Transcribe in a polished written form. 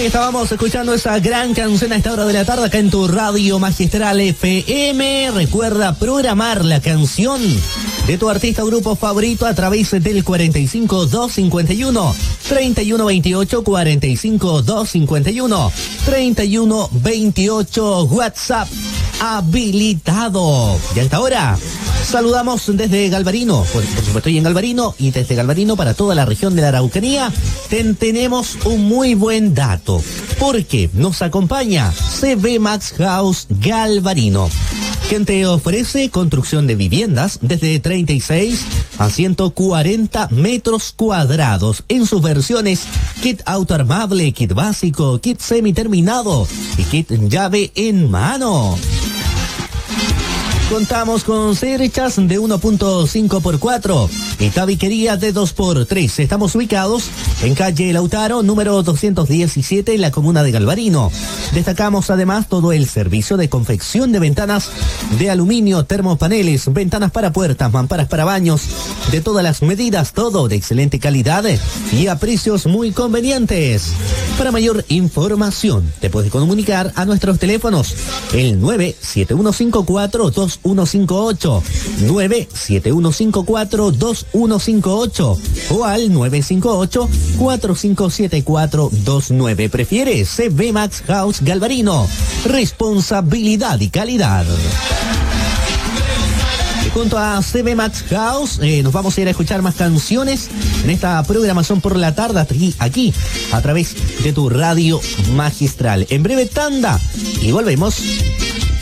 Ahí estábamos escuchando esa gran canción a esta hora de la tarde acá en tu Radio Magistral FM. Recuerda programar la canción de tu artista o grupo favorito a través del 45 251 31 28 45 251 31 28 WhatsApp habilitado. Y a esta hora saludamos desde Galvarino, por supuesto estoy en Galvarino, y desde Galvarino para toda la región de la Araucanía tenemos un muy buen dato, porque nos acompaña CB Max House Galvarino, quien te ofrece construcción de viviendas desde 36 a 140 metros cuadrados en sus versiones kit autoarmable, kit básico, kit semiterminado y kit llave en mano. Contamos con cerchas de 1.5x4 y tabiquería de 2x3. Estamos ubicados en calle Lautaro, número 217, en la comuna de Galvarino. Destacamos además todo el servicio de confección de ventanas de aluminio, termopaneles, ventanas para puertas, mamparas para baños, de todas las medidas, todo de excelente calidad y a precios muy convenientes. Para mayor información, te puedes comunicar a nuestros teléfonos, el 97154-2158, 97154-2158 o al 958-457429. Prefiere CB Max House Galvarino. Responsabilidad y calidad. Junto a CB Max House nos vamos a ir a escuchar más canciones en esta programación por la tarde aquí a través de tu Radio Magistral. En breve tanda y volvemos.